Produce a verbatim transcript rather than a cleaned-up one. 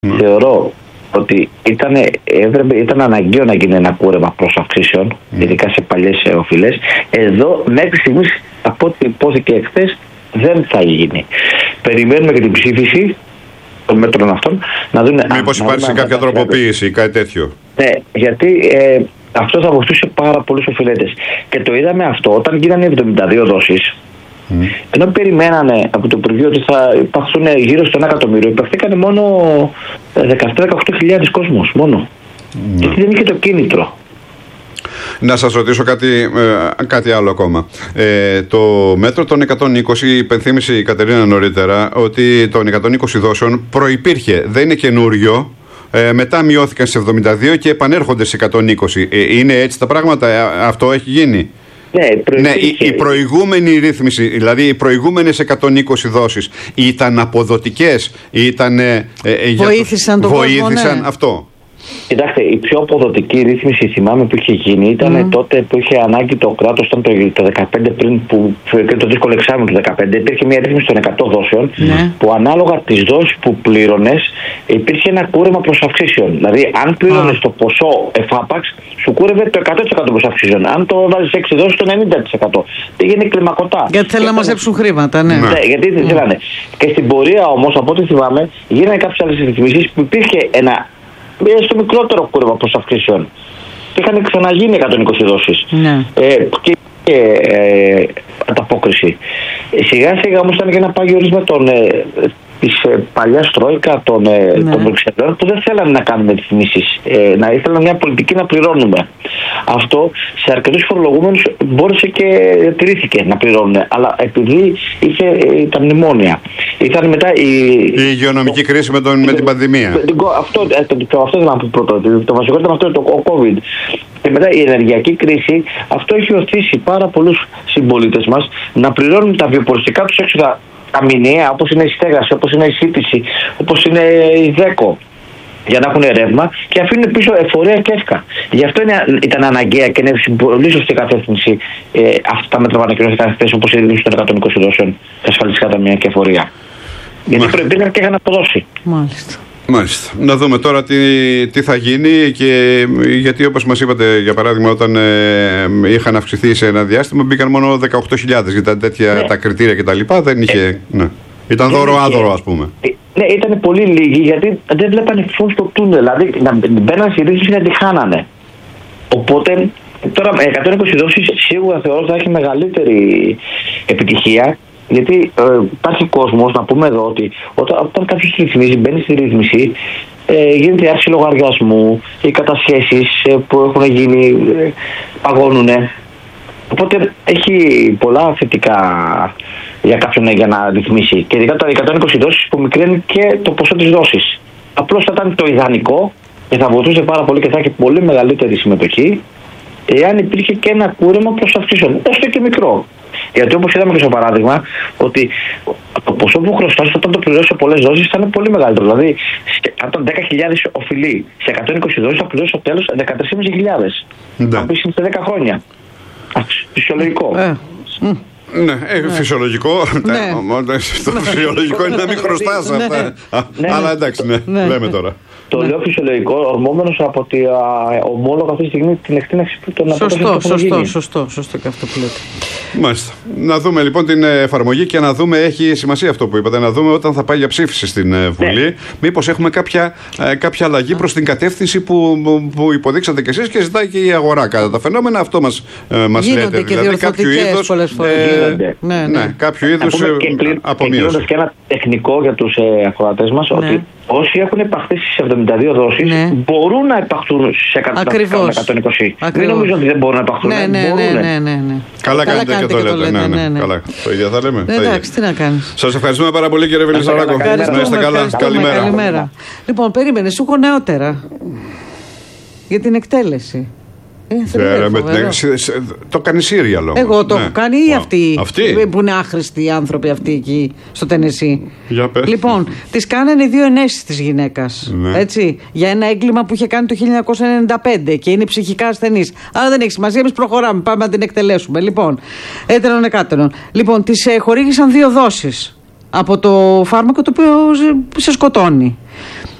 Mm. Θεωρώ ότι ήταν, έπρεπε, ήταν αναγκαίο να γίνει ένα κούρεμα προς αυξήσεων, mm. ειδικά σε παλιές οφειλές. Εδώ μέχρι στιγμής, από ό,τι υπόθηκε εχθές, δεν θα γίνει. Περιμένουμε και την ψήφιση των μέτρων αυτών να δουν. Μήπως υπάρχει σε κάποια τροποποίηση ή κάτι τέτοιο. Ναι, γιατί ε, αυτό θα βοηθούσε πάρα πολλούς οφειλέτες. Και το είδαμε αυτό όταν γίνανε εβδομήντα δύο δόσεις. Mm. Ενώ περιμένανε από το Υπουργείο ότι θα υπάρξουν γύρω στο ένα εκατομμύριο, υπαρχθήκανε μόνο δεκαεπτά με δεκαοκτώ χιλιάδες κόσμος μόνο. Mm. Γιατί δεν είχε το κίνητρο. Να σας ρωτήσω κάτι, ε, κάτι άλλο ακόμα. Ε, το μέτρο των εκατόν είκοσι, υπενθύμησε η Κατερίνα νωρίτερα ότι των εκατόν είκοσι δόσεων προϋπήρχε, δεν είναι καινούριο. Ε, μετά μειώθηκαν σε εβδομήντα δύο και επανέρχονται σε εκατόν είκοσι. Ε, είναι έτσι τα πράγματα, ε, αυτό έχει γίνει? Ναι, ναι η, η προηγούμενη ρύθμιση, δηλαδή οι προηγούμενες εκατόν είκοσι δόσεις ήταν αποδοτικές, ήταν, ε, ε, βοήθησαν, το, το βοήθησαν κόσμο, ναι. αυτό. Κοιτάξτε, η πιο αποδοτική ρύθμιση, θυμάμαι, που είχε γίνει ήταν mm. τότε που είχε ανάγκη το κράτος, ήταν το, το δεκαπέντε πριν, που, και το δύσκολο εξάμηνο του δεκαπέντε, υπήρχε μια ρύθμιση των εκατό δόσεων mm. που ανάλογα τις δόσεις που πλήρωνες υπήρχε ένα κούρεμα προς αυξήσεων. Δηλαδή, αν πλήρωνες mm. το ποσό εφάπαξ, σου κούρευε το εκατό τοις εκατό προς αυξήσεων. Αν το βάζεις έξι δόσεις, το ενενήντα τοις εκατό. Πήγαινε κλιμακωτά. Γιατί θέλουν να μαζέψουν χρήματα, ναι. Ναι, ναι γιατί mm. θέλανε. Και στην πορεία όμως, από ό,τι θυμάμαι, γίνανε κάποιες άλλες ρυθμίσεις που υπήρχε ένα. Στο μικρότερο κούρεμα προς αυξήσεων. Είχαν ξαναγίνει εκατόν είκοσι δόσεις. Ναι. Ε, και και ε, ανταπόκριση. Σιγά σιγά όμως ήταν και ένα πάγιο ρίσμα των, ε, της ε, παλιάς τρόικα των, ε, ναι. των Βρυξελών που δεν θέλανε να κάνουμε ρυθμίσεις. Ε, να ήθελαν μια πολιτική να πληρώνουμε. Αυτό σε αρκετούς φορολογούμενους μπόρεσε και τηρήθηκε να πληρώνουν. Αλλά επειδή είχε ε, τα μνημόνια. Ήταν μετά η, η υγειονομική το, κρίση με, τον, με την πανδημία. Αυτό, αυτό, αυτό ήταν πρώτο. Το βασικό ήταν αυτό το COVID. Και μετά η ενεργειακή κρίση, αυτό έχει οθήσει πάρα πολλούς συμπολίτες μας να πληρώνουν τα βιοποριστικά τους έξοδα, τα μηνιαία, όπως είναι η στέγαση, όπως είναι η σύντηση, όπως είναι η ΔΕΚΟ, για να έχουν ρεύμα και αφήνουν πίσω εφορία και έσκα. Γι' αυτό είναι, ήταν αναγκαία και είναι πολύ σωστή κατεύθυνση ε, αυτά τα μέτρα που ανακοινώθηκαν χθες, όπως η ρύθμιση των εκατόν είκοσι δόσεων, ασφαλιστικά ταμεία και εφορία. Γιατί προϋπήρχαν και είχαν αποδώσει. Μάλιστα. Μάλιστα. Να δούμε τώρα τι, τι θα γίνει και γιατί όπως μας είπατε για παράδειγμα όταν ε, είχαν αυξηθεί σε ένα διάστημα μπήκαν μόνο δεκαοκτώ χιλιάδες γιατί τέτοια ναι. τα κριτήρια και τα λοιπά δεν είχε... Ε, ναι. Ήταν δώρο άδωρο ας πούμε. Ε, ναι, ήταν πολύ λίγοι γιατί δεν βλέπανε φως στο τούνελ. Δηλαδή να μπαίναν στη ρύθμιση να τη χάνανε. Οπότε τώρα εκατόν είκοσι δόσεις σίγουρα θεωρώ θα έχει μεγαλύτερη επιτυχία. Γιατί ε, υπάρχει κόσμος, να πούμε εδώ, ότι όταν, όταν κάποιος ρυθμίζει, μπαίνει στη ρύθμιση, ε, γίνεται η άρση λογαριασμού, οι κατασχέσεις ε, που έχουν γίνει ε, παγώνουν. Οπότε έχει πολλά θετικά για κάποιον για να ρυθμίσει. Και ειδικά τα εκατόν είκοσι δόσεις που μικραίνει και το ποσό της δόσης. Απλώς θα ήταν το ιδανικό και θα βοηθούσε πάρα πολύ και θα έχει πολύ μεγαλύτερη συμμετοχή εάν υπήρχε και ένα κούρεμα προς αυξήσεων, έστω και μικρό. Γιατί όπως είδαμε και στο παράδειγμα, ότι το ποσό που χρωστάς όταν το πληρώσεις σε πολλές δόσεις θα είναι πολύ μεγαλύτερο. Δηλαδή, αν ήταν δέκα χιλιάδες οφειλεί σε εκατόν είκοσι δόσεις, θα πληρώσεις στο τέλος δεκατρείς χιλιάδες πεντακόσιες. Ναι. Θα πεις σε δέκα χρόνια. Φυσιολογικό. Ε. Ναι, ε, φυσιολογικό. Ναι. Το φυσιολογικό είναι να μην χρωστάς αυτά. Αλλά εντάξει, ναι, λέμε τώρα. Το λέω φυσιολογικό, ορμόμενος από ότι ομόλογα αυτή τη στιγμή την εκτείναξη των αποδόσεων. Σωστό, σωστό, σωστό, σωστό και αυτό που λέτε. Μάλιστα. Να δούμε λοιπόν την εφαρμογή και να δούμε, έχει σημασία αυτό που είπατε, να δούμε όταν θα πάει για ψήφιση στην Βουλή. Ναι. Μήπως έχουμε κάποια, κάποια αλλαγή προς την κατεύθυνση που, που υποδείξατε κι εσείς και ζητάει και η αγορά κατά τα φαινόμενα. Αυτό μας, μας λέτε. Και δηλαδή κάποιο είδος. Ε, ναι, ναι. ναι, κάποιο είδους απομείωση. Και ένα τεχνικό για τους ε, ακροατές μας, ναι. ότι όσοι έχουν επαχθήσει σε εβδομήντα δύο δόσεις ναι. μπορούν να επαχθούν σε εκατόν είκοσι. Μην νομίζω ότι δεν μπορούν να επαχθούν. Ναι, ναι, ναι, ναι, ναι, ναι. Καλά κάνετε και το λέτε. Ναι, ναι, ναι. Καλά. Το ίδιο θα λέμε. Εντάξει, τι να κάνεις. Σας ευχαριστούμε πάρα πολύ κύριε Βελισσαράκο. Να είστε καλά. Καλημέρα. Λοιπόν, περίμενε, σου έχω νεότερα για την εκτέλεση. Ε, με την, το κάνει Σύριαλ όμως. Εγώ το ναι. έχω κάνει ή αυτή, αυτή που είναι άχρηστοι οι άνθρωποι αυτοί εκεί στο Τενεσί. Για πες. Λοιπόν, τις κάνανε δύο ενέσεις της γυναίκας. Ναι. Έτσι, για ένα έγκλημα που είχε κάνει το χίλια εννιακόσια ενενήντα πέντε και είναι ψυχικά ασθενής. Αλλά δεν έχει σημασία, εμείς προχωράμε, πάμε να την εκτελέσουμε. Λοιπόν, έτερον εκάτερον. Λοιπόν, τις ε, χορήγησαν δύο δόσεις από το φάρμακο το οποίο σε σκοτώνει.